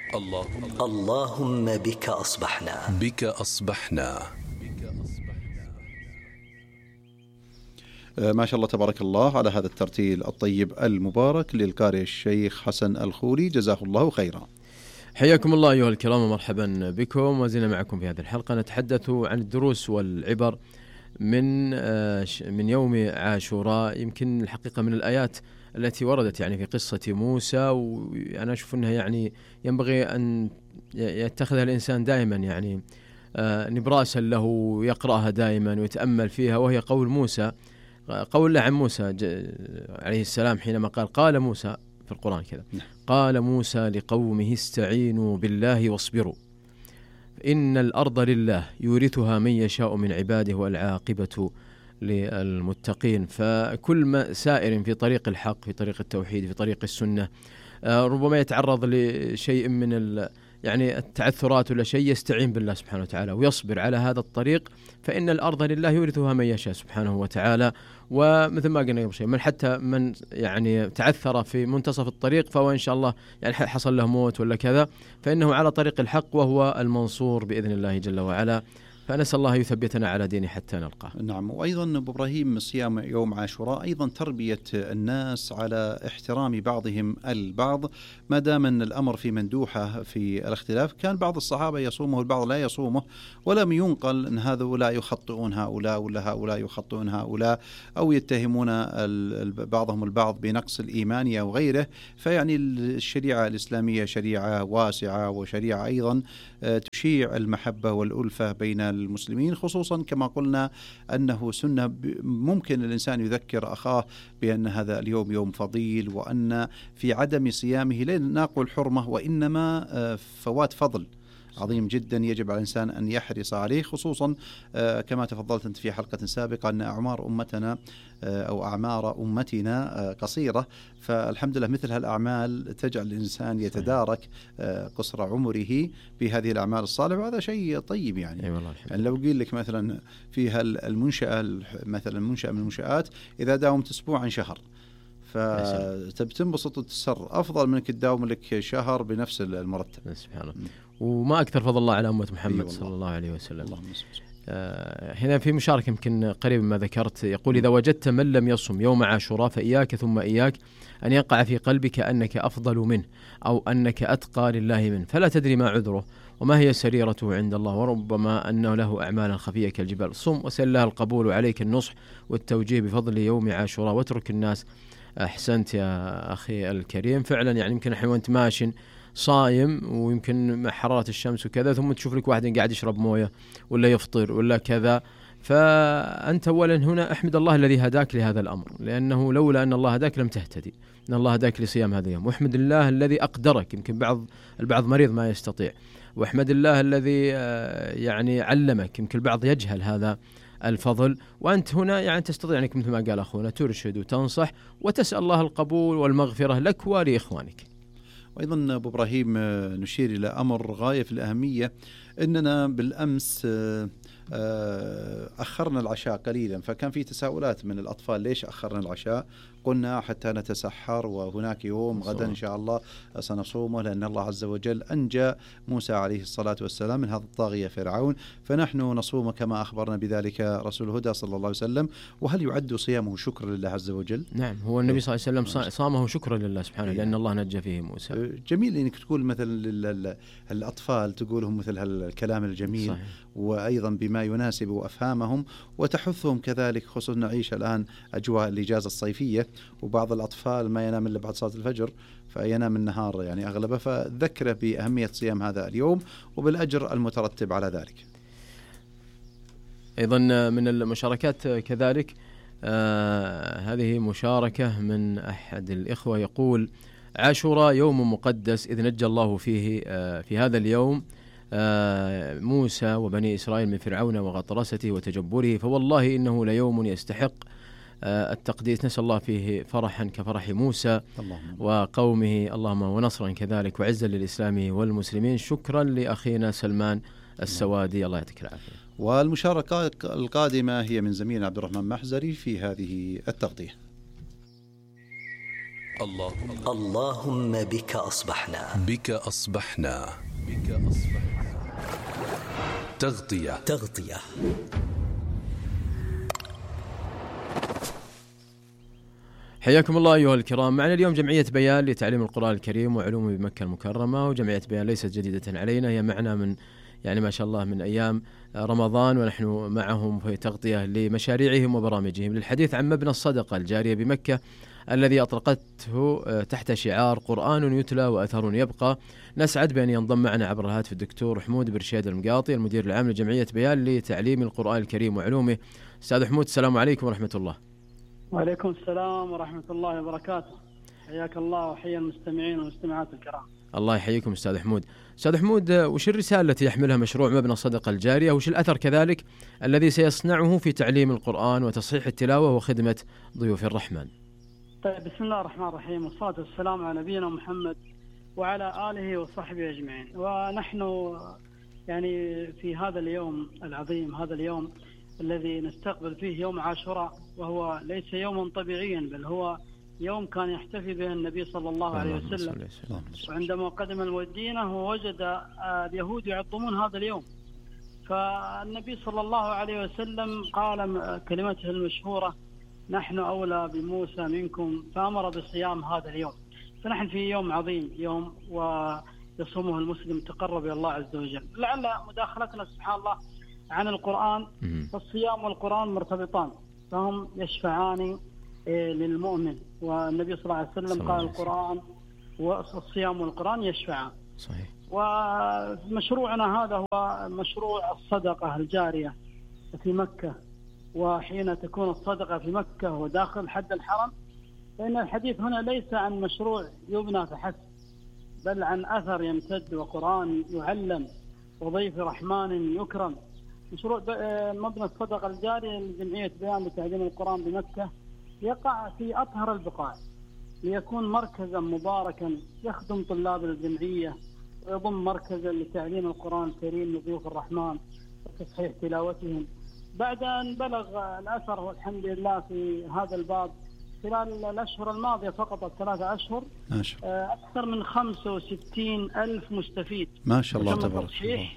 اللهم بك أصبحنا. ما شاء الله تبارك الله على هذا الترتيل الطيب المبارك للقارئ الشيخ حسن الخولي، جزاه الله خيرا. حياكم الله أيها الكرام ومرحبا بكم، وزلنا معكم في هذه الحلقة نتحدث عن الدروس والعبر من يوم عاشوراء. يمكن الحقيقة من الآيات التي وردت يعني في قصة موسى، وأنا أشوف أنها يعني ينبغي أن يتخذها الإنسان دائما يعني نبراسا له، يقرأها دائما ويتأمل فيها، وهي قول موسى، قول الله عن موسى عليه السلام حينما قال موسى في القرآن كذا: قال موسى لقومه استعينوا بالله واصبروا إن الأرض لله يورثها من يشاء من عباده والعاقبة للمتقين. فكل ما سائر في طريق الحق، في طريق التوحيد، في طريق السنة، ربما يتعرض لشيء من يعني التعثرات ولا شيء، يستعين بالله سبحانه وتعالى ويصبر على هذا الطريق، فإن الأرض لله يورثها من يشاء سبحانه وتعالى. ومثل ما قلنا قبل شيء، من حتى من يعني تعثر في منتصف الطريق فهو إن شاء الله يعني حصل له موت ولا كذا، فإنه على طريق الحق وهو المنصور بإذن الله جل وعلا. فنسأل الله يثبتنا على دينه حتى نلقاه. نعم. وأيضا أبو إبراهيم، صيام يوم عاشوراء أيضا تربية الناس على احترام بعضهم البعض، ما دام أن الأمر في مندوحة في الاختلاف. كان بعض الصحابة يصومه والبعض لا يصومه، ولم ينقل أن هؤلاء يخطئون هؤلاء ولا هؤلاء يخطئون هؤلاء، أو يتهمون بعضهم البعض بنقص الإيمان أو غيره. فيعني الشريعة الإسلامية شريعة واسعة، وشريعة أيضا تشيع المحبة والألفة بين المسلمين، خصوصا كما قلنا أنه سنة ممكن الإنسان يذكر أخاه بأن هذا اليوم يوم فضيل، وأن في عدم صيامه لا نقول حرمة وإنما فوات فضل عظيم جدا يجب على الإنسان أن يحرص عليه، خصوصا كما تفضلت أنت في حلقة سابقة أن أعمار أمتنا أو أعمار أمتنا قصيرة، فالحمد لله مثل هالأعمال تجعل الإنسان يتدارك قصر عمره بهذه الأعمال الصالحة، وهذا شيء طيب يعني. يعني لو قيل لك مثلا في المنشأة، مثلا منشأة من المنشآت إذا داومت أسبوعا شهر فتنبسط وتسر، أفضل منك تداوم لك شهر بنفس المرتب. سبحان الله. وما أكثر فضل الله على أمة محمد صلى الله عليه وسلم. هنا في مشاركة يمكن قريب ما ذكرت، يقول: إذا وجدت من لم يصم يوم عاشوراء فإياك ثم إياك أن يقع في قلبك أنك أفضل منه أو أنك أتقى لله منه، فلا تدري ما عذره وما هي سريرته عند الله، وربما أنه له أعمالا خفية كالجبال. صم وسل الله القبول، وعليك النصح والتوجيه بفضل يوم عاشوراء، واترك الناس. أحسنت يا أخي الكريم. فعلا يعني يمكن الحين وأنت ماشي صايم ويمكن مع حرارة الشمس وكذا، ثم تشوف لك واحد قاعد يشرب موية ولا يفطر ولا كذا، فأنت أولا هنا أحمد الله الذي هداك لهذا الأمر، لأنه لولا أن الله هداك لم تهتدي، أن الله هداك لصيام هذا اليوم. واحمد الله الذي أقدرك، يمكن البعض مريض ما يستطيع، واحمد الله الذي يعني علمك، يمكن البعض يجهل هذا الفضل، وأنت هنا يعني تستطيع أنك مثل ما قال أخونا ترشد وتنصح وتسأل الله القبول والمغفرة لك ولإخوانك. وأيضا أبو إبراهيم نشير إلى أمر غاية في الأهمية، أننا بالأمس أخرنا العشاء قليلا، فكان في تساؤلات من الأطفال: ليش أخرنا العشاء؟ قلنا حتى نتسحر، وهناك يوم غدا إن شاء الله سنصومه، لأن الله عز وجل أنجى موسى عليه الصلاة والسلام من هذا الطاغية فرعون، فنحن نصوم كما أخبرنا بذلك رسول الهدى صلى الله عليه وسلم. وهل يعد صيامه شكر لله عز وجل؟ نعم، هو النبي صلى الله عليه وسلم صامه شكرا لله سبحانه، لأن الله نجى فيه موسى. جميل إنك تقول مثل الأطفال تقولهم مثل هالكلام الجميل، صحيح. وأيضا بما يناسب أفهامهم وتحثهم كذلك، خصوصا نعيش الآن أجواء الإجازة الصيفية، وبعض الأطفال ما ينام إلا بعد صلاة الفجر فينام النهار يعني أغلبه، فذكره بأهمية صيام هذا اليوم وبالأجر المترتب على ذلك. أيضا من المشاركات كذلك هذه مشاركة من أحد الإخوة، يقول: عاشوراء يوم مقدس إذ نجى الله فيه في هذا اليوم موسى وبني إسرائيل من فرعون وغطرسته وتجبره، فوالله إنه ليوم يستحق التقديس، نسأل الله فيه فرحا كفرح موسى وقومه، اللهم ونصرا كذلك وعزا للإسلام والمسلمين. شكرا لأخينا سلمان السوادي، الله يعطيك العافية. والمشاركة القادمة هي من زميلنا عبد الرحمن محزري في هذه التغطية. اللهم بك أصبحنا. تغطية. حياكم الله أيها الكرام. معنا اليوم جمعية بيان لتعليم القرآن الكريم وعلومه بمكة المكرمة، وجمعية بيان ليست جديدة علينا، هي معنا من ما شاء الله من أيام رمضان، ونحن معهم في تغطية لمشاريعهم وبرامجهم للحديث عن مبنى الصدقة الجارية بمكة الذي أطلقته تحت شعار قرآن يتلى وأثر يبقى. نسعد بأن ينضم معنا عبر الهاتف الدكتور حمود بن رشيد المقاطي، المدير العام لجمعية بيان لتعليم القرآن الكريم وعلومه. أستاذ حمود، السلام عليكم ورحمة الله. وعليكم السلام ورحمة الله وبركاته. حياك الله وحيا المستمعين والمستمعات الكرام. الله يحييكم أستاذ حمود. أستاذ حمود، وش الرسالة التي يحملها مشروع مبنى الصدقة الجارية، وش الأثر كذلك الذي سيصنعه في تعليم القرآن وتصحيح التلاوة وخدمة ضيوف الرحمن؟ طيب، بسم الله الرحمن الرحيم، والصلاة والسلام على نبينا محمد وعلى آله وصحبه أجمعين. ونحن في هذا اليوم العظيم، هذا اليوم الذي نستقبل فيه يوم عاشوراء، وهو ليس يوما طبيعيا، بل هو يوم كان يحتفي به النبي صلى الله عليه وسلم. وعندما قدم المدينة ووجد اليهود يعظمون هذا اليوم، فالنبي صلى الله عليه وسلم قال كلمته المشهورة: نحن أولى بموسى منكم، فأمر بصيام هذا اليوم. فنحن في يوم عظيم، يوم ويصومه المسلم تقرب إلى الله عز وجل. لعل مداخلتنا سبحان الله عن القرآن، فالصيام والقرآن مرتبطان، فهم يشفعان للمؤمن، والنبي صلى الله عليه وسلم قال القرآن والصيام والقرآن يشفعان. صحيح. ومشروعنا هذا هو مشروع الصدقة الجارية في مكة. وحين تكون الصدقة في مكة وداخل حد الحرم، فإن الحديث هنا ليس عن مشروع يبنى فحسب، بل عن أثر يمتد وقرآن يعلم وضيف رحمن يكرم. مشروع مبنى الصدقة الجارية لجمعية بيان لتعليم القرآن بمكة يقع في أطهر البقاع، ليكون مركزا مباركا يخدم طلاب الجمعية، ويضم مركزا لتعليم القرآن الكريم لضيوف الرحمن وتصحيح تلاوتهم. بعد أن بلغ الأثر والحمد لله في هذا الباب خلال الأشهر الماضية فقط 3 أشهر أكثر من 65,000 مستفيد، ما شاء الله تبارك الله.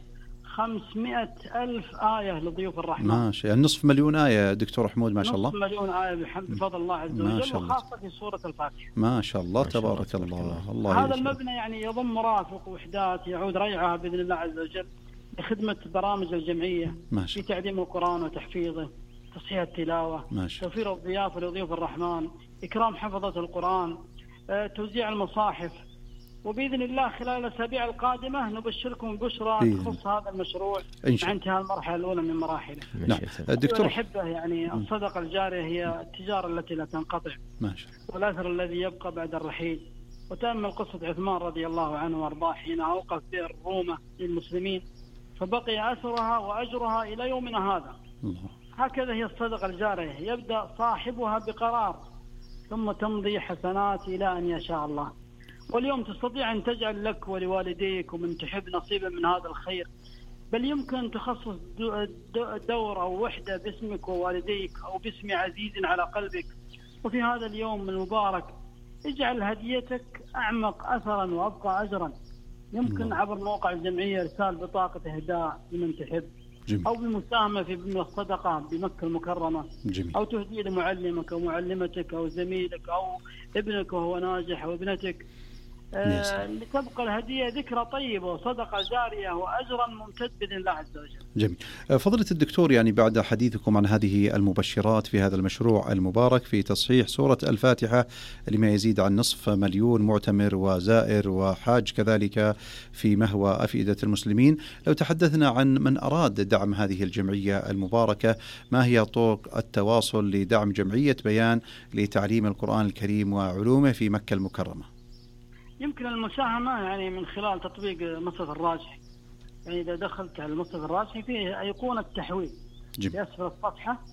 500,000 آية لضيوف الرحمن، ما شاء الله، نصف مليون آية دكتور حمود، ما شاء الله. نصف مليون آية بفضل الله عز وجل، وخاصة في سورة الفاتحة. ما شاء الله تبارك الله. هذا المبنى يضم مرافق ووحدات يعود ريعها بإذن الله عز وجل لخدمة برامج الجمعية في تعليم القرآن وتحفيظه، تصحيح التلاوة، توفير الضيافة لضيوف الرحمن، إكرام حفظة القرآن، توزيع المصاحف. وبإذن الله خلال الأسابيع القادمة نبشركم بشرى تخص هذا المشروع مع انتهاء المرحلة الأولى من مراحله. نعم دكتور، أحبه الصدقة الجارية هي التجارة التي لا تنقطع، والأثر الذي يبقى بعد الرحيل. وتأمل قصة عثمان رضي الله عنه وارضاه حين أوقف بئر رومة للمسلمين، فبقي أثرها وأجرها إلى يومنا هذا. هكذا هي الصدقة الجارية، يبدأ صاحبها بقرار ثم تمضي حسنات إلى أن يشاء الله. واليوم تستطيع أن تجعل لك ولوالديك ومن تحب نصيبا من هذا الخير، بل يمكن تخصص دور أو وحدة باسمك ووالديك أو باسم عزيز على قلبك. وفي هذا اليوم المبارك اجعل هديتك أعمق أثرا وأبقى أجرا. يمكن عبر موقع الجمعية إرسال بطاقة إهداء لمن تحب، أو بمساهمة في مبنى الصدقة بمكة المكرمة، أو تهدي لمعلمك أو معلمتك أو زميلك أو ابنك وهو ناجح أو ابنتك، لتبقى الهدية ذكرى طيبة وصدقة جارية وأجرا ممتد بإذن الله عز وجل. جميل. فضيلة الدكتور، بعد حديثكم عن هذه المبشرات في هذا المشروع المبارك في تصحيح سورة الفاتحة لما يزيد عن نصف مليون معتمر وزائر وحاج كذلك في مهوى أفئدة المسلمين، لو تحدثنا عن من أراد دعم هذه الجمعية المباركة، ما هي طرق التواصل لدعم جمعية بيان لتعليم القرآن الكريم وعلومه في مكة المكرمة؟ يمكن المساهمة من خلال تطبيق مصرف الراجحي. إذا دخلت على المصرف الراجحي فيه أيقونة تحويل في أسفل الصفحة،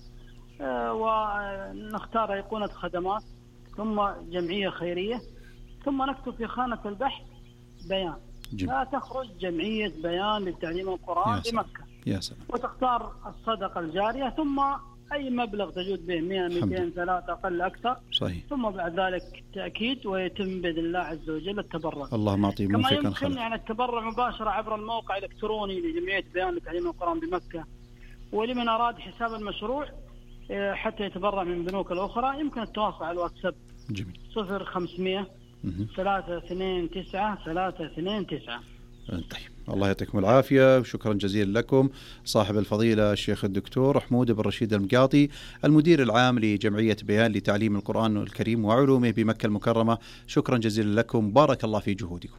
ونختار أيقونة خدمات ثم جمعية خيرية، ثم نكتب في خانة البحث بيان، لا تخرج جمعية بيان لتعليم القرآن بمكة، وتختار الصدقة الجارية، ثم أي مبلغ تجود به 100 200 3 أقل أكثر. صحيح. ثم بعد ذلك تأكيد ويتم بإذن الله عز وجل التبرع. اللهم أعطي موفقا خلق. كما يمكن يعني التبرع مباشرة عبر الموقع الإلكتروني لجمعية بيان لتعليم القرآن بمكة، ولمن أراد حساب المشروع حتى يتبرع من البنوك الأخرى يمكن التواصل على الواتساب. جميل. 0500 329 329. طيب، الله يعطيكم العافية، وشكرا جزيلا لكم صاحب الفضيلة الشيخ الدكتور حمود بن رشيد المقاطي، المدير العام لجمعية بيان لتعليم القرآن الكريم وعلومه بمكة المكرمة. شكرا جزيلا لكم، بارك الله في جهودكم.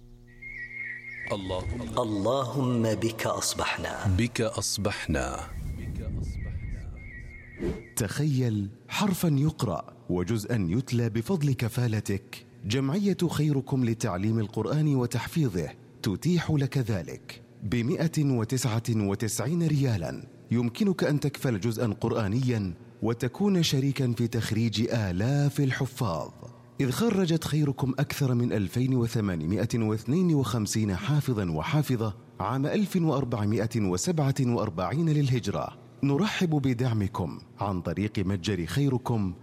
اللهم بك أصبحنا. بك أصبحنا. تخيل حرفا يقرأ وجزءا يتلى بفضل كفالتك. جمعية خيركم لتعليم القرآن وتحفيظه تتيح لك ذلك ب199 ريالا. يمكنك أن تكفل جزءا قرآنيا وتكون شريكا في تخريج آلاف الحفاظ، إذ خرجت خيركم أكثر من 2852 حافظا وحافظة عام 1447 للهجرة. نرحب بدعمكم عن طريق متجر خيركم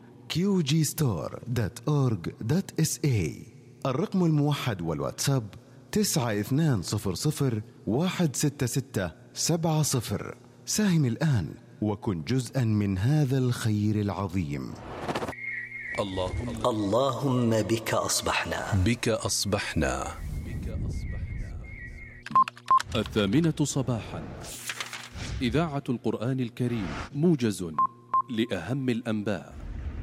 qgstore.org.sa. الرقم الموحد والواتساب 9200166770. ساهم الآن وكن جزءا من هذا الخير العظيم. اللهم بك أصبحنا. بك أصبحنا. 8:00 صباحا، إذاعة القرآن الكريم، موجز لأهم الأنباء.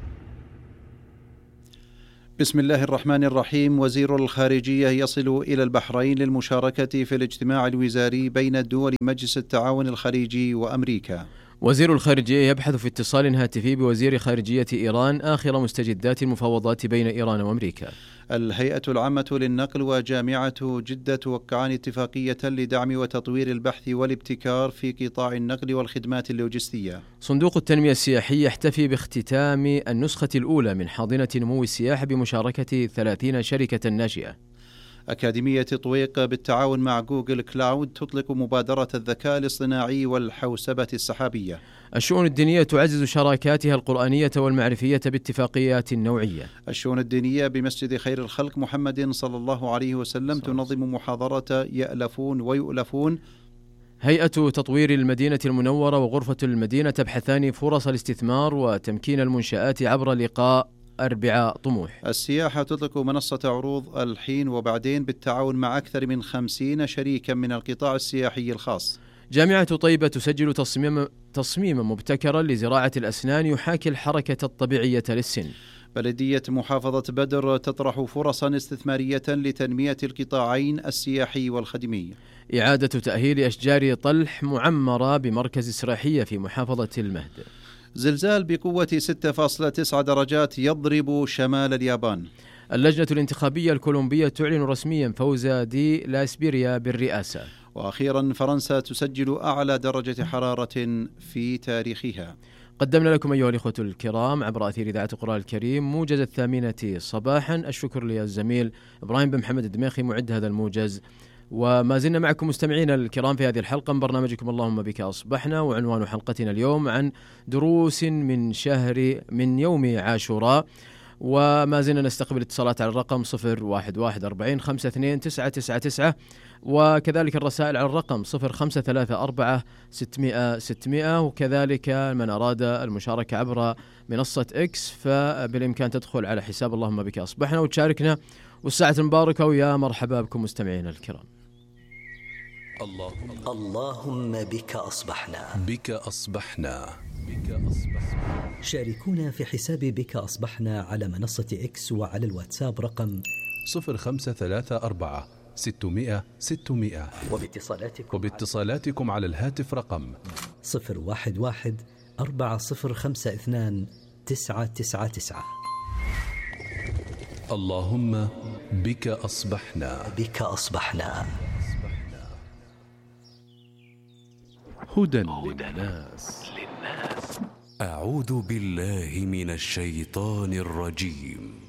بسم الله الرحمن الرحيم. وزير الخارجية يصل إلى البحرين للمشاركة في الاجتماع الوزاري بين دول مجلس التعاون الخليجي وأمريكا. وزير الخارجية يبحث في اتصال هاتفي بوزير خارجية إيران آخر مستجدات المفاوضات بين إيران وأمريكا. الهيئة العامة للنقل وجامعة جدة توقعان اتفاقية لدعم وتطوير البحث والابتكار في قطاع النقل والخدمات اللوجستية. صندوق التنمية السياحي يحتفي باختتام النسخة الأولى من حاضنة نمو السياحة بمشاركة 30 شركة ناشئة. أكاديمية طويق بالتعاون مع جوجل كلاود تطلق مبادرة الذكاء الاصطناعي والحوسبة السحابية. الشؤون الدينية تعزز شراكاتها القرآنية والمعرفية باتفاقيات نوعية. الشؤون الدينية بمسجد خير الخلق محمد صلى الله عليه وسلم تنظم محاضرة يألفون ويؤلفون. هيئة تطوير المدينة المنورة وغرفة المدينة تبحثان فرص الاستثمار وتمكين المنشآت عبر لقاء 4 طموح. السياحة تطلق منصة عروض الحين وبعدين بالتعاون مع أكثر من 50 شريكا من القطاع السياحي الخاص. جامعة طيبة تسجل تصميما مبتكرا لزراعة الأسنان يحاكي الحركة الطبيعية للسن. بلدية محافظة بدر تطرح فرصا استثمارية لتنمية القطاعين السياحي والخدمي. إعادة تأهيل أشجار طلح معمرة بمركز إسراحية في محافظة المهد. زلزال بقوة 6.9 درجات يضرب شمال اليابان. اللجنة الانتخابية الكولومبية تعلن رسميا فوز دي لاسبيريا بالرئاسة. وأخيرا فرنسا تسجل أعلى درجة حرارة في تاريخها. قدمنا لكم أيها الإخوة الكرام عبر أثير إذاعة القرآن الكريم موجز 8 صباحا. الشكر للزميل إبراهيم بن محمد الدميخي معد هذا الموجز، وما زلنا معكم مستمعينا الكرام في هذه الحلقة من برنامجكم اللهم بك أصبحنا. وعنوان حلقتنا اليوم عن دروس من يوم عاشوراء، وما زلنا نستقبل اتصالات على الرقم 01140529999 وكذلك الرسائل على الرقم 0534600600. وكذلك من أراد المشاركة عبر منصة إكس فبالإمكان تدخل على حساب اللهم بك أصبحنا وتشاركنا، والساعة المباركة ويا مرحبا بكم مستمعينا الكرام. اللهم بك أصبحنا. بك أصبحنا. شاركونا في حساب بك أصبحنا على منصة إكس وعلى الواتساب رقم 0534600600 وباتصالاتكم على الهاتف رقم 01140529999. اللهم بك أصبحنا. بك أصبحنا. هدى للناس. أعوذ بالله من الشيطان الرجيم.